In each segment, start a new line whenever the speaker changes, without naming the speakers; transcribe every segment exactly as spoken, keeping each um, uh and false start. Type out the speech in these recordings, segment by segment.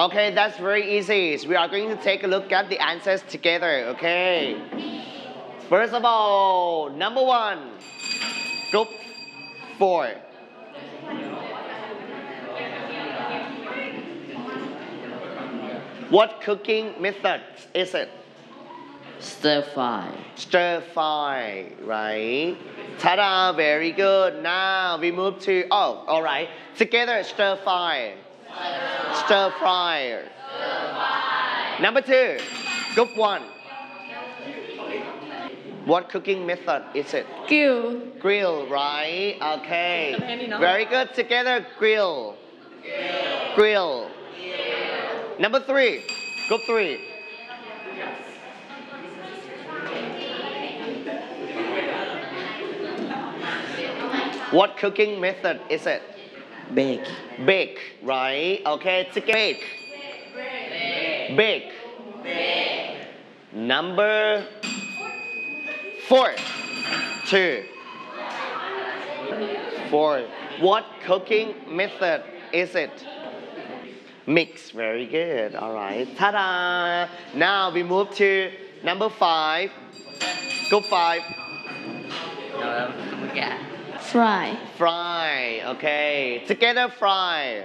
Okay, that's very easy. So we are going to take a look at the answers together, okay? First of all, number one, group four. What cooking method is it?
Stir fry.
Stir fry, right? Ta-da, very good. Now we move to, oh, all right. Together, stir fry. Stir fry. Number two, group one. What cooking method is it?
Grill.
Grill, right? Okay. Very good. Together, grill. Grill. Number three, group three. What cooking method is it?
Bake.
Bake, right? Okay, together. Bake. Bake. Number four. Two. Four. What cooking method is it? Mix. Very good. All right. Ta-da! Now we move to number five. Group five.
Fry.
Fry. Okay. Together, fry.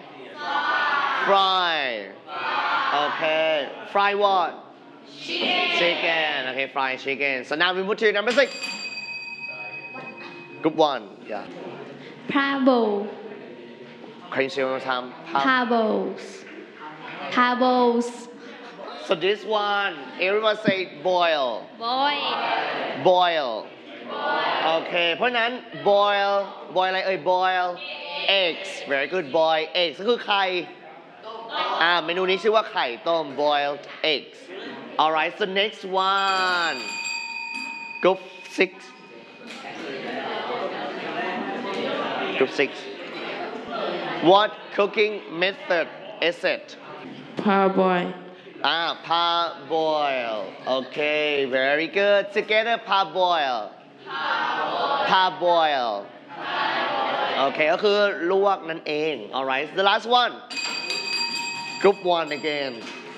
Fry. Okay. Fry what? Chicken. Chicken. Okay, fry chicken. So now we move to number six. Group one. Yeah.
Parboil.
Can you say one more time?
Parboils. Parboils.
So this one, everyone say boil.
Boil.
Boil. โอเคเพราะฉะนั้น boil boil อะไรเอ่ย boil eggs very good boil eggs ก็คือไข่อ่าเมนูนี้ชื่อว่าไข่ต้ม boiled eggs alright so next one group six group six what cooking method is it
Parboil.
ah parboil okay very good together parboil parboil โอเคก็คือลวกนั่นเอง alright the last one group one again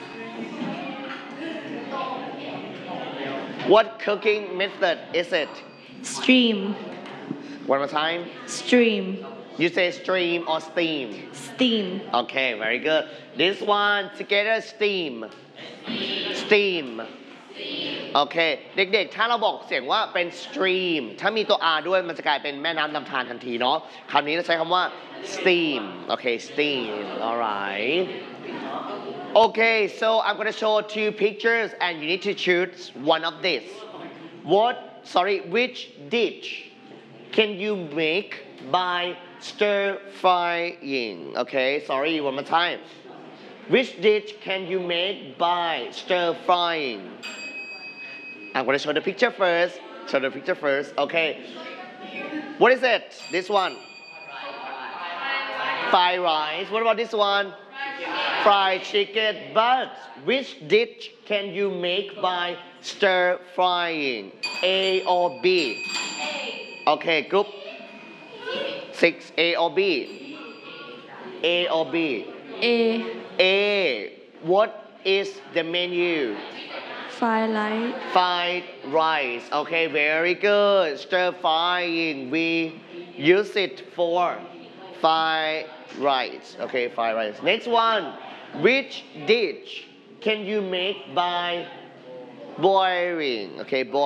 what cooking method is it
Stream.
one more time
Stream.
you say stream or steam
Steam.
okay very good this one together steam steamโอเคเด็กๆถ้าเราบอกเสียงว่าเป็น stream ถ้ามีตัว R ด้วยมันจะกลายเป็นแม่น้ำลำธารทันทีเนาะคำนี้เราใช้คำว่า steam โอเค steam alright okay so I'm gonna show two pictures and you need to choose one of this what sorry which dish can you make by stir frying okay sorry one more time which dish can you make by stir frying I'm going to show the picture first. Show the picture first. Okay. What is it? This one. Fried rice. What about this one? Fried chicken. But which dish can you make by stir frying? A or B? Okay, group six. A or B? A or B?
A.
A. What is the menu?
Fried rice.
Fried rice. Okay, very good. Stir frying. We use it for fried rice. Okay, fried rice. Next one. Which dish can you make by boiling? Okay, boil.